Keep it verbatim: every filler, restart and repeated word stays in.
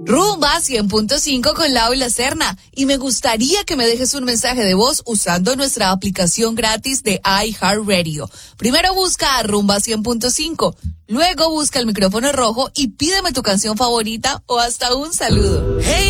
Rumba cien punto cinco con Lau y la Serna. Y me gustaría que me dejes un mensaje de voz usando nuestra aplicación gratis de iHeartRadio. Primero busca a Rumba cien punto cinco. Luego busca el micrófono rojo y pídeme tu canción favorita o hasta un saludo. Hey.